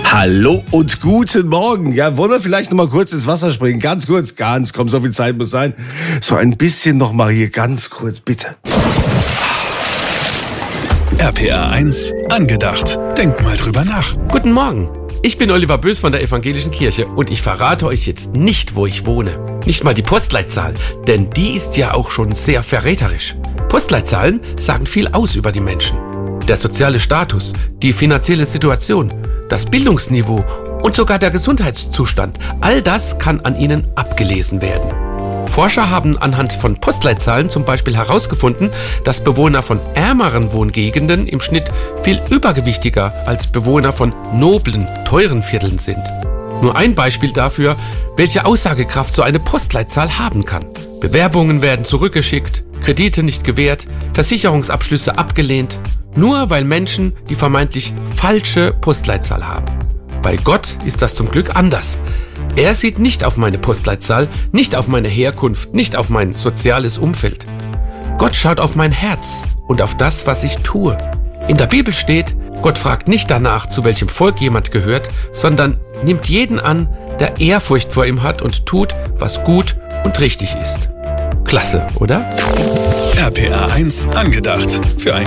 Hallo und guten Morgen. Ja, wollen wir vielleicht noch mal kurz ins Wasser springen? Ganz kurz, komm, so viel Zeit muss sein. So ein bisschen noch mal hier, ganz kurz, bitte. RPR 1 angedacht. Denk mal drüber nach. Guten Morgen. Ich bin Oliver Bös von der Evangelischen Kirche und ich verrate euch jetzt nicht, wo ich wohne. Nicht mal die Postleitzahl, denn die ist ja auch schon sehr verräterisch. Postleitzahlen sagen viel aus über die Menschen. Der soziale Status, die finanzielle Situation, das Bildungsniveau und sogar der Gesundheitszustand, all das kann an ihnen abgelesen werden. Forscher haben anhand von Postleitzahlen zum Beispiel herausgefunden, dass Bewohner von ärmeren Wohngegenden im Schnitt viel übergewichtiger als Bewohner von noblen, teuren Vierteln sind. Nur ein Beispiel dafür, welche Aussagekraft so eine Postleitzahl haben kann. Bewerbungen werden zurückgeschickt, Kredite nicht gewährt, Versicherungsabschlüsse abgelehnt, nur weil Menschen die vermeintlich falsche Postleitzahl haben. Bei Gott ist das zum Glück anders. Er sieht nicht auf meine Postleitzahl, nicht auf meine Herkunft, nicht auf mein soziales Umfeld. Gott schaut auf mein Herz und auf das, was ich tue. In der Bibel steht, Gott fragt nicht danach, zu welchem Volk jemand gehört, sondern nimmt jeden an, der Ehrfurcht vor ihm hat und tut, was gut und richtig ist. Klasse, oder? RPR 1 angedacht. Für ein